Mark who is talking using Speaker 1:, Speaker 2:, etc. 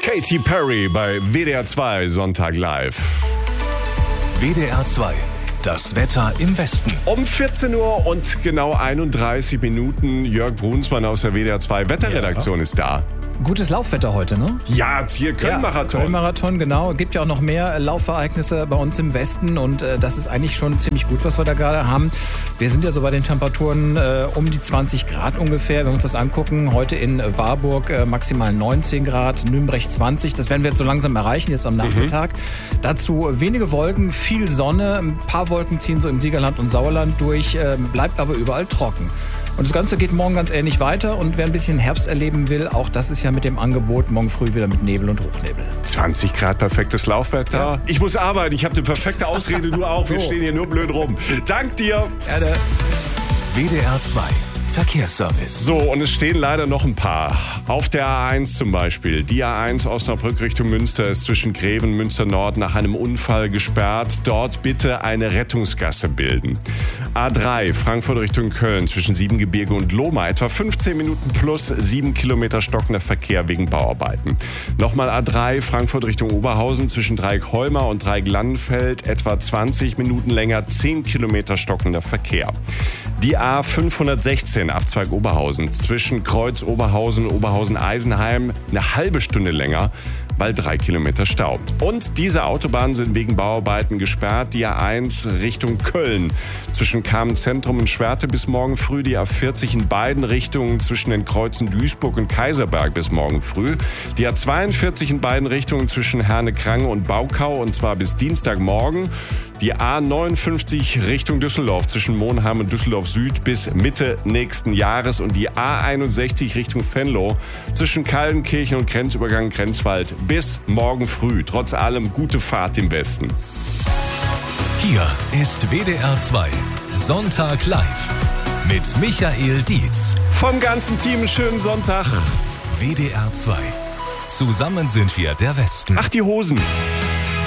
Speaker 1: Katy Perry bei WDR 2 Sonntag live.
Speaker 2: WDR 2, das Wetter im Westen.
Speaker 1: Um 14 Uhr und genau 31 Minuten. Jörg Brunsmann aus der WDR 2 Wetterredaktion ist da.
Speaker 3: Gutes Laufwetter heute, ne?
Speaker 1: Ja, hier Köln-Marathon.
Speaker 3: Köln-Marathon, genau. Gibt ja auch noch mehr Laufereignisse bei uns im Westen und das ist eigentlich schon ziemlich gut, was wir da gerade haben. Wir sind ja so bei den Temperaturen um die 20 Grad ungefähr. Wenn wir uns das angucken, heute in Warburg maximal 19 Grad, Nürnberg 20. Das werden wir jetzt so langsam erreichen, jetzt am Nachmittag. Dazu wenige Wolken, viel Sonne. Ein paar Wolken ziehen so im Siegerland und Sauerland durch, bleibt aber überall trocken. Und das Ganze geht morgen ganz ähnlich weiter. Und wer ein bisschen Herbst erleben will, auch das ist ja mit dem Angebot morgen früh wieder mit Nebel und Hochnebel.
Speaker 1: 20 Grad, perfektes Laufwetter. Ja. Ich muss arbeiten, ich habe eine perfekte Ausrede, du auch. Wir stehen hier nur blöd rum. Dank dir.
Speaker 3: Gerne.
Speaker 2: WDR 2. Verkehrsservice.
Speaker 1: So, und es stehen leider noch ein paar. Auf der A1 zum Beispiel. Die A1 Osnabrück Richtung Münster ist zwischen Greven und Münster Nord nach einem Unfall gesperrt. Dort bitte eine Rettungsgasse bilden. A3 Frankfurt Richtung Köln zwischen Siebengebirge und Lohmar. Etwa 15 Minuten plus 7 Kilometer stockender Verkehr wegen Bauarbeiten. Nochmal A3 Frankfurt Richtung Oberhausen zwischen Dreieck-Holmer und Dreieck-Landenfeld. Etwa 20 Minuten länger, 10 Kilometer stockender Verkehr. Die A516 Abzweig Oberhausen zwischen Kreuz Oberhausen und Oberhausen-Eisenheim eine halbe Stunde länger, weil 3 Kilometer Stau. Und diese Autobahnen sind wegen Bauarbeiten gesperrt. Die A1 Richtung Köln zwischen Kamenz-Zentrum und Schwerte bis morgen früh. Die A40 in beiden Richtungen zwischen den Kreuzen Duisburg und Kaiserberg bis morgen früh. Die A42 in beiden Richtungen zwischen Herne-Krange und Baukau und zwar bis Dienstagmorgen. Die A59 Richtung Düsseldorf zwischen Monheim und Düsseldorf Süd bis Mitte nächsten Jahres und die A61 Richtung Venlo zwischen Kaldenkirchen und Grenzübergang Grenzwald bis morgen früh. Trotz allem gute Fahrt im Westen.
Speaker 2: Hier ist WDR 2 Sonntag live mit Michael Dietz.
Speaker 1: Vom ganzen Team einen schönen Sonntag.
Speaker 2: WDR 2. Zusammen sind wir der Westen.
Speaker 1: Ach, die Hosen.